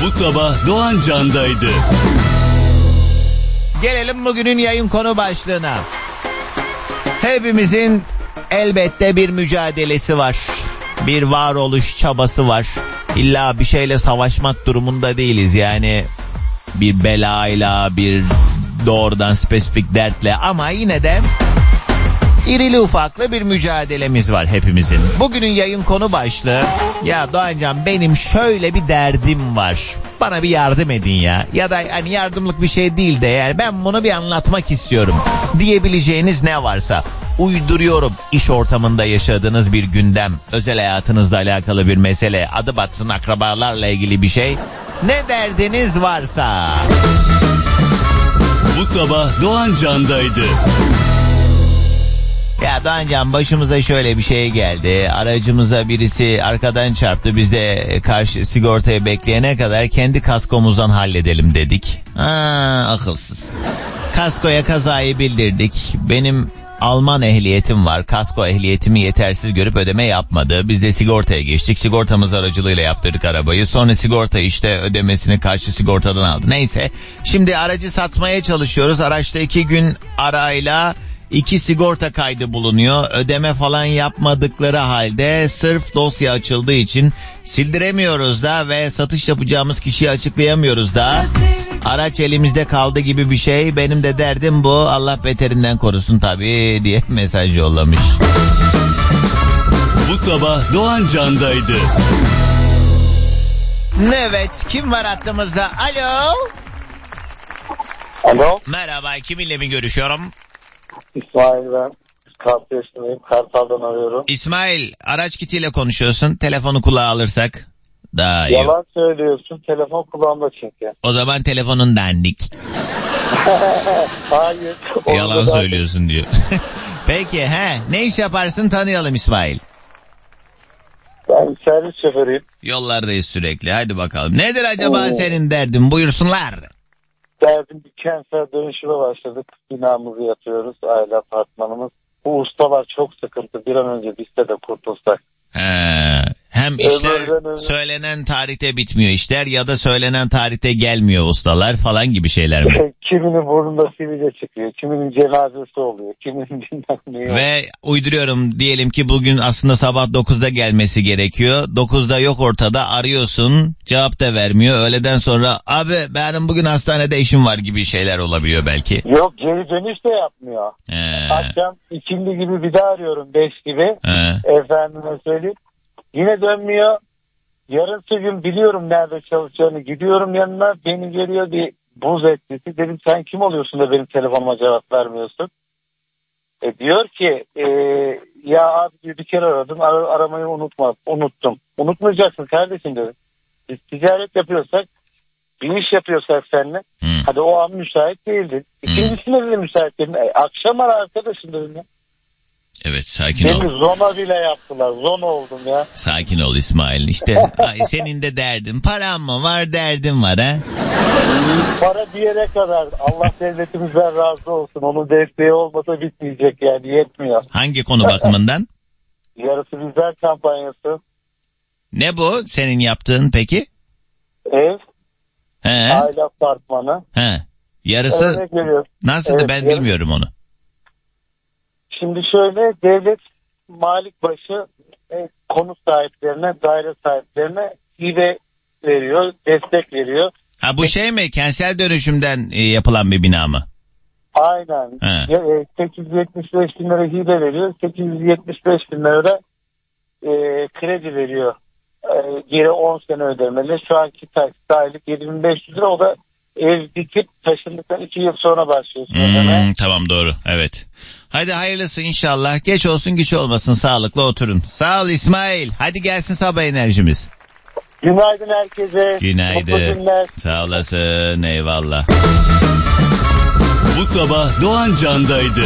Bu sabah Doğan Can'daydı. Gelelim bugünün yayın konu başlığına. Hepimizin elbette bir mücadelesi var. Bir varoluş çabası var. İlla bir şeyle savaşmak durumunda değiliz. Yani bir belayla, bir doğrudan spesifik dertle, ama yine de irili ufaklı bir mücadelemiz var hepimizin. Bugünün yayın konu başlığı, ya Doğancan benim şöyle bir derdim var, bana bir yardım edin ya. Ya da hani yardımlık bir şey değil de yani ben bunu bir anlatmak istiyorum diyebileceğiniz ne varsa. Uyduruyorum, iş ortamında yaşadığınız bir gündem, özel hayatınızla alakalı bir mesele, adı batsın akrabalarla ilgili bir şey, ne derdiniz varsa. Bu sabah Doğan Can'daydı. Ya Doğancan, başımıza şöyle bir şey geldi. Aracımıza birisi arkadan çarptı. Biz de karşı sigortaya bekleyene kadar kendi kaskomuzdan halledelim dedik. Akılsız. Kaskoya kazayı bildirdik. Benim Alman ehliyetim var. Kasko ehliyetimi yetersiz görüp ödeme yapmadı. Biz de sigortaya geçtik. Sigortamız aracılığıyla yaptırdık arabayı. Sonra sigorta işte ödemesini karşı sigortadan aldı. Neyse. Şimdi aracı satmaya çalışıyoruz. Araçta 2 gün arayla 2 sigorta kaydı bulunuyor. Ödeme falan yapmadıkları halde sırf dosya açıldığı için sildiremiyoruz da ve satış yapacağımız kişiyi açıklayamıyoruz da. Araç elimizde kaldı gibi bir şey. Benim de derdim bu. Allah beterinden korusun tabii diye mesaj yollamış. Bu sabah Doğan Can'daydı. Evet, kim var hattımızda? Alo. Alo. Merhaba, kiminle mi görüşüyorum? İsmail ben. Kartal'dayım. Kartal'dan arıyorum. İsmail, araç kitiyle konuşuyorsun. Telefonu kulağa alırsak daha iyi. Yalan söylüyorsun. Telefon kulağımda çünkü. O zaman telefonun dandik. Hayır. Yalan söylüyorsun diyor. Peki, ne iş yaparsın, tanıyalım İsmail. Ben servis şoförüyüm. Yollardayız sürekli, hadi bakalım. Nedir acaba senin derdin, buyursunlar. Derdim bir kentsel dönüşüme başladık. Binamızı yatıyoruz, aile apartmanımız. Bu ustalar çok sıkıntı. Bir an önce bizde de kurtulsak. Hem işler söylenen tarihte bitmiyor işler, ya da söylenen tarihte gelmiyor ustalar falan gibi şeyler mi? Kiminin burnunda sivilce çıkıyor, kiminin cenazesi oluyor, kiminin bilmem ne. Ve uyduruyorum, diyelim ki bugün aslında sabah 9'da gelmesi gerekiyor. 9'da yok ortada, arıyorsun, cevap da vermiyor. Öğleden sonra abi benim bugün hastanede işim var gibi şeyler olabiliyor belki. Yok, geri dönüş de yapmıyor. Akşam 2'li gibi bir daha arıyorum, 5 gibi. Efendime söyleyeyim. Yine dönmüyor. Yarınsı gün biliyorum nerede çalışacağını. Gidiyorum yanına, beni geliyor bir buz etkisi. Dedim sen kim oluyorsun da benim telefonuma cevap vermiyorsun? Diyor ki ya abi bir kere aradım, aramayı unuttum. Unutmayacaksın kardeşim dedim. Biz ticaret yapıyorsak, bir iş yapıyorsak seninle. Hadi o an müsait değildin. İkincisinde de müsait değildin. Akşam ara arkadaşım dedim ya. Evet, sakin ol. Beni zona bile yaptılar. Zona oldum ya. Sakin ol İsmail. İşte senin de derdin. Param mı var, derdin var ha? Para bir yere kadar. Allah devletimizden razı olsun. Onun desteği olmasa bitmeyecek yani. Yetmiyor. Hangi konu bakımından? Yarısı bizden kampanyası. Ne bu senin yaptığın peki? Ev. He. Aile apartmanı. He. Yarısı nasıldı, evet, ben bilmiyorum onu. Şimdi şöyle, devlet malik başı konut sahiplerine, daire sahiplerine hibe veriyor, destek veriyor. Ha, bu şey mi, kentsel dönüşümden yapılan bir bina mı? Aynen. 875 bin lira hibe veriyor, 875 bin lira da kredi veriyor. Geri 10 sene ödemeli. Şu anki taksit aylık 7500 lira, o da ev dikip taşındıktan 2 yıl sonra başlıyorsun ödemeye. Tamam, doğru, evet. Hadi hayırlısı inşallah. Geç olsun güç olmasın, sağlıklı oturun. Sağ ol İsmail. Hadi gelsin sabah enerjimiz. Günaydın herkese. Günaydın. Sağ olasın, eyvallah. Bu sabah Doğan Can'daydı.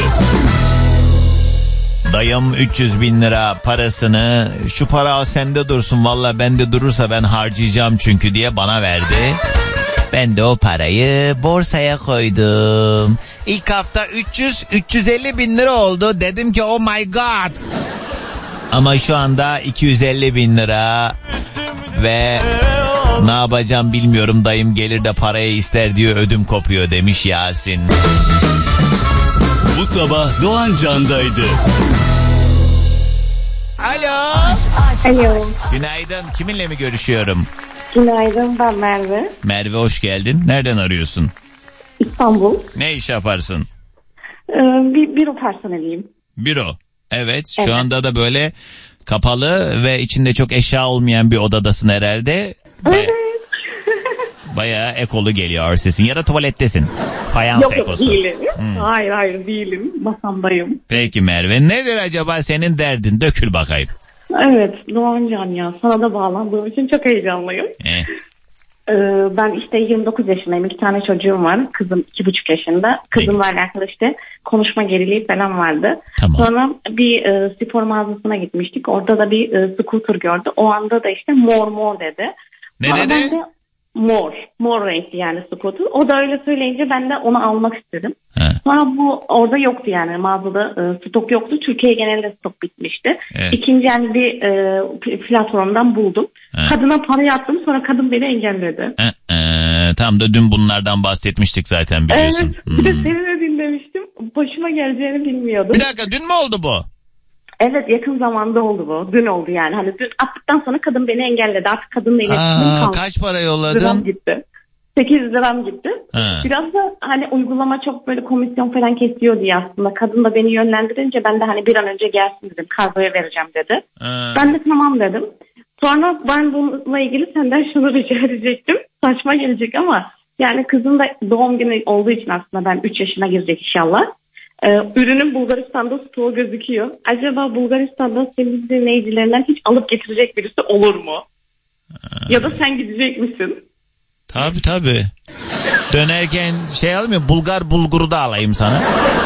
Dayım 300 bin lira parasını, şu para sende dursun valla, bende durursa ben harcayacağım çünkü diye bana verdi. Ben de o parayı borsaya koydum. İlk hafta 350 bin lira oldu. Dedim ki oh my god. Ama şu anda 250 bin lira ve Ne yapacağım bilmiyorum, dayım gelir de parayı ister diyor, ödüm kopuyor demiş Yasin. Bu sabah Doğan Can'daydı. Alo. Alo. Günaydın. Kiminle mi görüşüyorum? Günaydın, ben Merve. Merve, hoş geldin. Nereden arıyorsun? İstanbul. Ne iş yaparsın? Bir büro personeliyim. Büro. Evet. Şu anda da böyle kapalı ve içinde çok eşya olmayan bir odadasın herhalde. Evet. Bayağı ekolu geliyor sesin. Ya da tuvalettesin. Fayans Yok ekosu. değilim. Hayır değilim. Masamdayım. Peki Merve, nedir acaba senin derdin? Dökül bakayım. Evet Doğan Can ya, sana da bağlandığım için çok heyecanlıyım. Ben işte 29 yaşındayım. 2 tane çocuğum var. Kızım 2,5 yaşında. Kızımla alakalı işte konuşma geriliği falan vardı. Tamam. Sonra bir spor mağazasına gitmiştik. Orada da bir scooter gördü. O anda da işte mor dedi. Ne Sonra dedi? ben de mor renkli yani scooter. O da öyle söyleyince ben de onu almak istedim. He. Sonra bu orada yoktu yani, mağazada stok yoktu. Türkiye genelinde stok bitmişti. Evet. İkinci yani bir platformdan buldum. He. Kadına parayı attım, sonra kadın beni engelledi. Tam da dün bunlardan bahsetmiştik zaten, biliyorsun. Evet, bir de seni de dinlemiştim. Başıma geleceğini bilmiyordum. Bir dakika, dün mü oldu bu? Evet, yakın zamanda oldu bu. Dün oldu yani. Hani dün attıktan sonra kadın beni engelledi. Artık kadınla iletişimim kaldı. Kaç para yolladın? Liram gitti. 8 liram gitti. Ha. Biraz da hani uygulama çok böyle komisyon falan kesiyor diye aslında. Kadın da beni yönlendirince ben de hani bir an önce gelsin dedim. Kargoya vereceğim dedi. Ben de tamam dedim. Sonra ben bununla ilgili senden şunu rica edecektim. Saçma gelecek ama yani kızın da doğum günü olduğu için aslında ben 3 yaşına girecek inşallah. Ürünün Bulgaristan'da stoğu gözüküyor. Acaba Bulgaristan'dan senin dinleyicilerinden hiç alıp getirecek birisi olur mu? Ya da sen gidecek misin? Tabii. Dönerken şey alayım mı? Bulgar bulguru da alayım sana.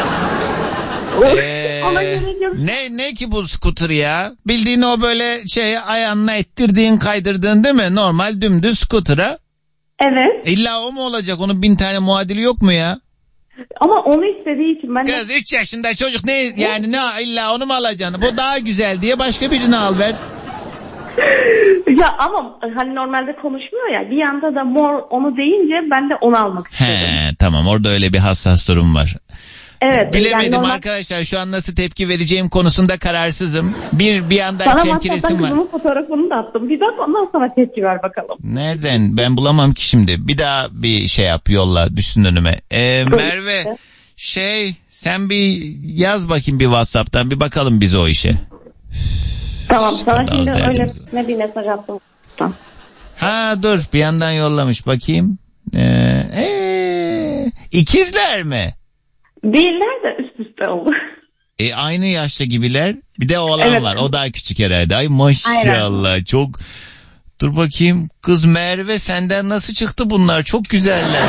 Ona gerek yok. Ne ki bu scooter ya? Bildiğin o böyle şey ayağınla ettirdiğin, kaydırdığın değil mi? Normal dümdüz scooter'a. Evet. İlla o mu olacak? Onun 1000 tane muadili yok mu ya? Ama onu istediği için ben de... Kız 3 yaşında çocuk, ne yani, ne illa onu mu alacaksın? Bu daha güzel diye başka birini al ver. Ya ama hani normalde konuşmuyor ya, bir yanda da mor onu deyince ben de onu almak istedim. Tamam, orada öyle bir hassas durum var. Evet. Bilemedim yani arkadaşlar, şu an nasıl tepki vereceğim konusunda kararsızım. Bir yandan sana çemkiresim var. kızımın fotoğrafını da attım. Bir bak, ondan sonra tepki ver bakalım. Nereden? Ben bulamam ki şimdi. Bir daha bir şey yap, yolla, düşsün önüme. Merve sen bir yaz bakayım bir WhatsApp'tan, bir bakalım biz o işe. Tamam, sana Kadar şimdi az öyle derdimiz ne bir mesaj attım. Dur, bir yandan yollamış bakayım. İkizler mi? Değiller de üst üste oldu. Aynı yaşta gibiler. Bir de oğlan Evet. var. O daha küçük herhalde. Ay maşallah. Aynen. Çok. Dur bakayım. Kız Merve, senden nasıl çıktı bunlar? Çok güzeller.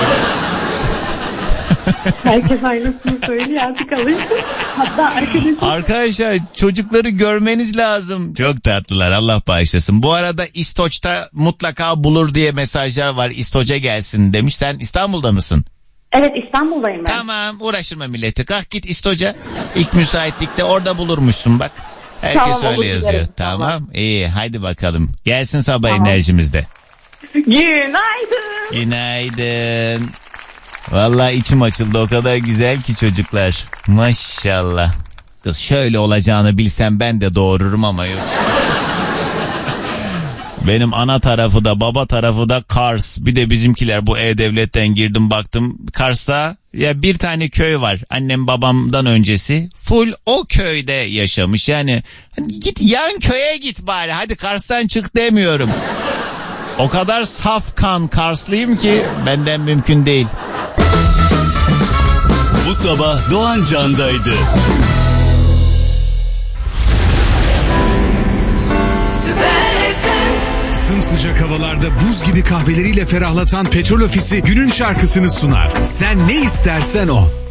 Herkes aynısını söylüyor artık, alıştım. Hatta Arkadaşlar, çocukları görmeniz lazım. Çok tatlılar, Allah bağışlasın. Bu arada İstoç'ta mutlaka bulur diye mesajlar var. İstoç'a gelsin demiş. Sen İstanbul'da mısın? Evet, İstanbul'dayım ben. Tamam, uğraştırma milleti. Kalk git İstoç'a. İlk müsaitlikte orada bulurmuşsun bak. Herkes tamam, öyle yazıyor. Giderim. Tamam. İyi, haydi bakalım. Gelsin sabah Tamam. enerjimizde. Günaydın. Günaydın. Vallahi içim açıldı, o kadar güzel ki çocuklar. Maşallah. Kız, şöyle olacağını bilsem ben de doğururum ama yok. Benim ana tarafı da baba tarafı da Kars. Bir de bizimkiler bu E-Devlet'ten girdim baktım. Kars'ta ya bir tane köy var. Annem babamdan öncesi. Full o köyde yaşamış. Yani hani git yan köye git bari. Hadi Kars'tan çık demiyorum. O kadar saf kan Karslıyım ki benden mümkün değil. Bu sabah Doğan Can'daydı. Sımsıcak havalarda buz gibi kahveleriyle ferahlatan Petrol Ofisi günün şarkısını sunar. Sen ne istersen o.